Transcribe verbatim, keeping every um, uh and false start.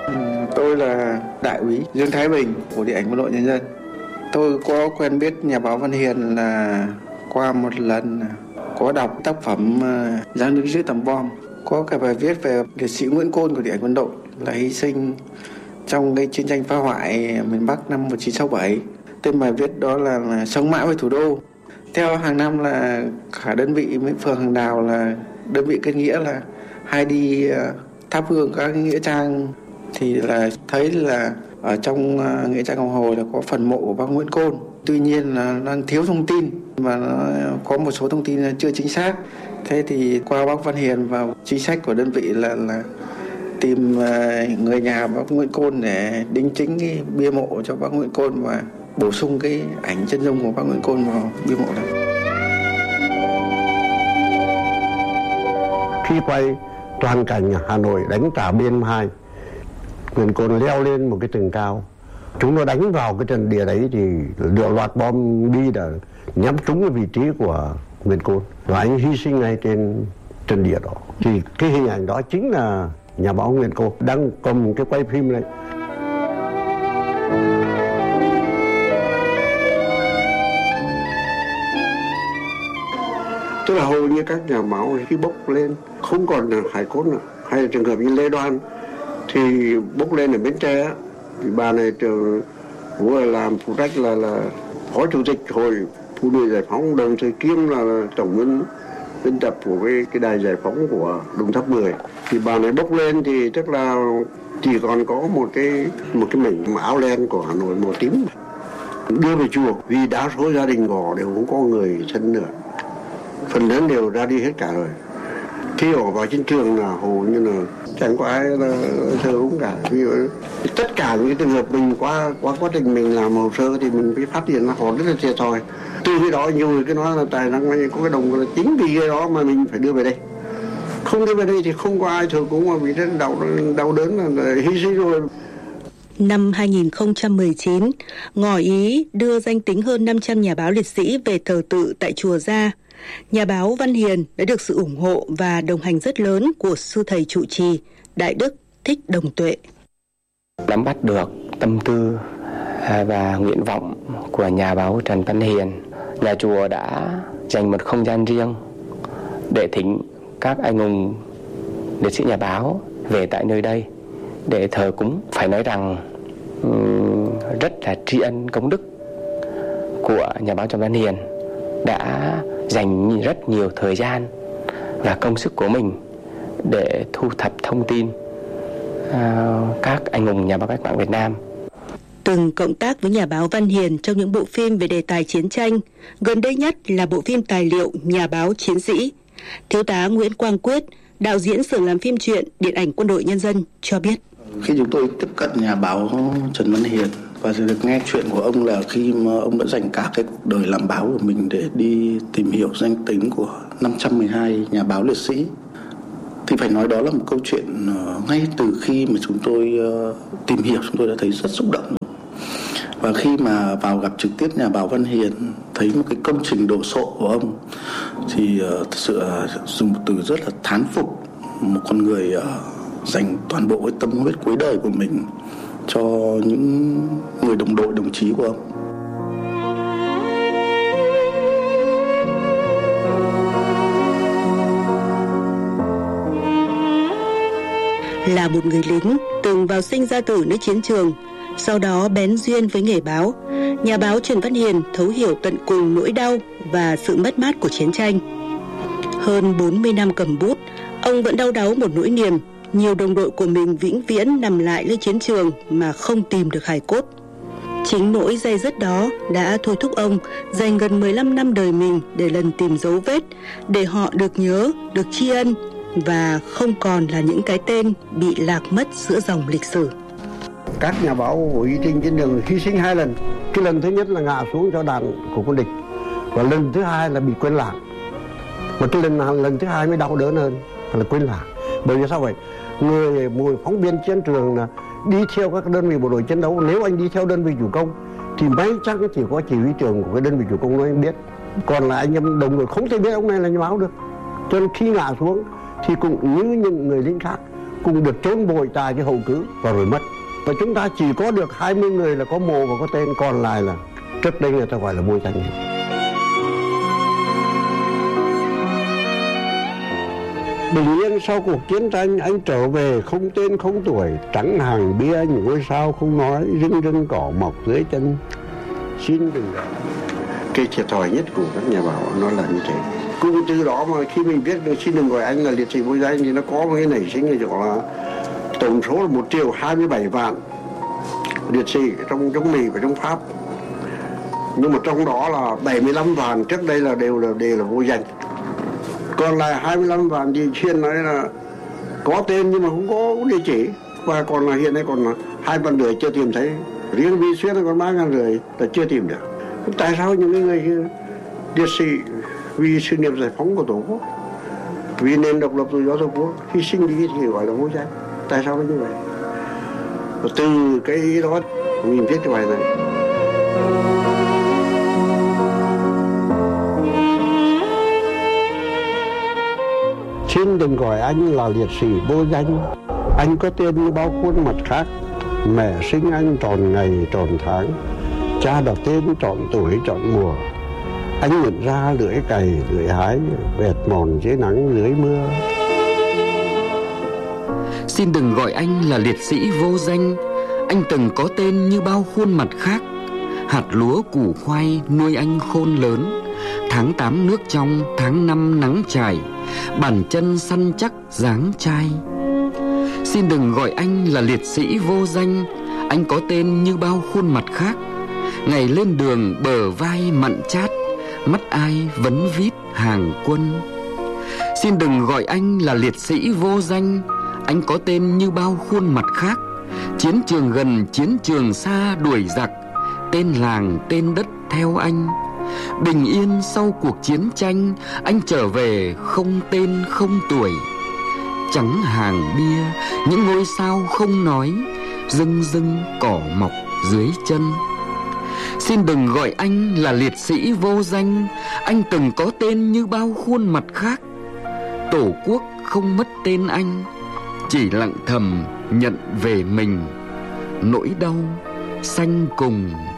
Tôi là đại úy Dương Thái Bình của Điện ảnh Quân đội Nhân dân. Tôi có quen biết nhà báo Văn Hiền là qua một lần có đọc tác phẩm Giang Nước Giữ Tầm Bom, có cái bài viết về liệt sĩ Nguyễn Côn của Điện ảnh Quân đội là hy sinh trong cái chiến tranh phá hoại miền Bắc năm một nghìn chín trăm sáu mươi bảy. Tên bài viết đó là, là Sống mãi với thủ đô. Theo hàng năm là cả đơn vị với phường Hàng Đào là đơn vị kết nghĩa là hay đi thắp hương các nghĩa trang, thì là thấy là ở trong nghĩa trang Ngọc Hồi là có phần mộ của bác Nguyễn Côn. Tuy nhiên là đang thiếu thông tin và nó có một số thông tin chưa chính xác. Thế thì qua bác Văn Hiền và chính sách của đơn vị là là tìm người nhà bác Nguyễn Côn để đính chính cái bia mộ cho bác Nguyễn Côn và bổ sung cái ảnh chân dung của bác Nguyễn Côn vào bia mộ này. Khi quay toàn cảnh Hà Nội đánh trả B năm mươi hai, Nguyễn Côn leo lên một cái tường cao. Chúng nó đánh vào cái trận địa đấy thì lựa loạt bom bi đã nhắm trúng cái vị trí của Nguyễn Côn và anh hy sinh ngay trên trận địa đó. Thì cái hình ảnh đó chính là nhà báo Nguyễn Côn đang cầm cái quay phim này. Tức là hầu như các nhà báo khi bốc lên không còn là hải cốt nữa, hay là trường hợp như Lê Đoan thì bốc lên ở Bến Tre thì bà này trường cũng là làm phụ trách là là phó chủ tịch hội phụ nữ giải phóng, đồng thời kiêm là, là tổng biên biên tập của cái cái đài giải phóng của Đồng Tháp mười. Thì bà này bốc lên thì tức là chỉ còn có một cái một cái mảnh áo len của Hà Nội màu tím đưa về chùa, vì đa số gia đình họ đều không có người thân nữa, phần lớn đều ra đi hết cả rồi. Khi họ vào chiến trường là hầu như là chẳng có ai là thờ cũng cả. Vì tất cả những cái trường hợp mình qua qua quá trình mình làm hồ sơ thì mình phải phát hiện là họ rất là thiệt thòi. Từ cái đó nhiều người cứ nói là tài năng có cái đồng là chính vì cái đó mà mình phải đưa về đây. Không đưa về đây thì không có ai thờ cúng mà bị rất đau đau đớn là, là hy sinh rồi. Năm hai nghìn không trăm mười chín, ngỏ ý đưa danh tính hơn năm trăm nhà báo liệt sĩ về thờ tự tại chùa Gia. Nhà báo Văn Hiền đã được sự ủng hộ và đồng hành rất lớn của sư thầy trụ trì Đại Đức Thích Đồng Tuệ. Nắm bắt được tâm tư và nguyện vọng của nhà báo Trần Văn Hiền, nhà chùa đã dành một không gian riêng để thỉnh các anh hùng liệt sĩ nhà báo về tại nơi đây để thờ cúng. Phải nói rằng rất là tri ân công đức của nhà báo Trần Văn Hiền đã dành rất nhiều thời gian và công sức của mình để thu thập thông tin uh, các anh hùng nhà báo cách mạng Việt Nam. Từng cộng tác với nhà báo Văn Hiền trong những bộ phim về đề tài chiến tranh, gần đây nhất là bộ phim tài liệu Nhà báo Chiến sĩ. Thiếu tá Nguyễn Quang Quyết, đạo diễn xưởng làm phim truyện Điện ảnh Quân đội Nhân dân cho biết. Khi chúng tôi tiếp cận nhà báo Trần Văn Hiền và được nghe chuyện của ông là khi mà ông đã dành cả cái cuộc đời làm báo của mình để đi tìm hiểu danh tính của năm trăm mười hai nhà báo liệt sĩ, thì phải nói đó là một câu chuyện ngay từ khi mà chúng tôi tìm hiểu chúng tôi đã thấy rất xúc động. Và khi mà vào gặp trực tiếp nhà báo Văn Hiền, thấy một cái công trình đồ sộ của ông thì thật sự dùng một từ rất là thán phục một con người dành toàn bộ cái tâm huyết cuối đời của mình cho những người đồng đội, đồng chí của ông. Là một người lính từng vào sinh ra tử nơi chiến trường, sau đó bén duyên với nghề báo, nhà báo Trần Văn Hiền thấu hiểu tận cùng nỗi đau và sự mất mát của chiến tranh. Hơn bốn mươi năm cầm bút, ông vẫn đau đáu một nỗi niềm nhiều đồng đội của mình vĩnh viễn nằm lại nơi chiến trường mà không tìm được hài cốt. Chính nỗi day dứt đó đã thôi thúc ông dành gần mười lăm năm đời mình để lần tìm dấu vết, để họ được nhớ, được tri ân và không còn là những cái tên bị lạc mất giữa dòng lịch sử. Các nhà báo của hy sinh trên đường hy sinh hai lần. Cái lần thứ nhất là ngã xuống cho đạn của quân địch, và lần thứ hai là bị quên lãng. Mà cái lần lần thứ hai mới đau đớn hơn là quên lãng. Bởi vì sao vậy? Người một phóng viên chiến trường là đi theo các đơn vị bộ đội chiến đấu. Nếu anh đi theo đơn vị chủ công thì may chắc chỉ có chỉ huy trưởng của cái đơn vị chủ công nói anh biết. Còn là anh em đồng đội không thể biết ông này là nhà báo được. Cho nên khi ngã xuống thì cũng như những người lính khác, cùng được trốn vội tại cái hậu cứ và rồi mất. Và chúng ta chỉ có được hai mươi người là có mộ và có tên, còn lại là trước đây người ta gọi là vô danh. Bình yên sau cuộc chiến tranh, anh trở về không tên không tuổi, trắng hàng bia những ngôi sao không nói, rưng rưng cỏ mọc dưới chân. Xin đừng để. Cái thiệt thòi nhất của các nhà báo nó là như thế. Cũng từ đó mà khi mình biết được xin đừng gọi anh là liệt sĩ vô danh thì nó có một cái nảy sinh là chỗ là tổng số là một triệu hai mươi bảy vạn liệt sĩ trong chống Mỹ và chống Pháp. Nhưng mà trong đó là bảy mươi lăm vạn trước đây là đều là đều là vô danh. Còn lại hai mươi lăm vạn thì chuyên nói là có tên nhưng mà không có địa chỉ. Và còn là hiện nay còn là hai vạn rưỡi chưa tìm thấy. Riêng Vi Xuyên là còn ba ngàn rưỡi là chưa tìm được. Tại sao những người liệt sĩ vì sự nghiệp giải phóng của Tổ quốc, vì nền độc lập tự do Tổ quốc hy sinh đi thì gọi là vô danh? Tại sao nó như vậy? Và từ cái ý đó mình viết cái bài này. Xin đừng gọi anh là liệt sĩ vô danh. Anh có tên như bao khuôn mặt khác. Mẹ sinh anh tròn ngày tròn tháng, cha đặt tên trọn tuổi trọn mùa. Anh nhận ra lưỡi cày lưỡi hái, vẹt mòn dưới nắng dưới mưa. Xin đừng gọi anh là liệt sĩ vô danh. Anh từng có tên như bao khuôn mặt khác. Hạt lúa củ khoai nuôi anh khôn lớn. Tháng tám nước trong, tháng năm nắng chải, bàn chân săn chắc dáng trai. Xin đừng gọi anh là liệt sĩ vô danh. Anh có tên như bao khuôn mặt khác. Ngày lên đường bờ vai mặn chát, mắt ai vấn vít hàng quân. Xin đừng gọi anh là liệt sĩ vô danh. Anh có tên như bao khuôn mặt khác. Chiến trường gần chiến trường xa đuổi giặc, tên làng tên đất theo anh. Bình yên sau cuộc chiến tranh, anh trở về không tên không tuổi. Trắng hàng bia, những ngôi sao không nói, rưng rưng cỏ mọc dưới chân. Xin đừng gọi anh là liệt sĩ vô danh. Anh từng có tên như bao khuôn mặt khác. Tổ quốc không mất tên anh, chỉ lặng thầm nhận về mình nỗi đau sanh cùng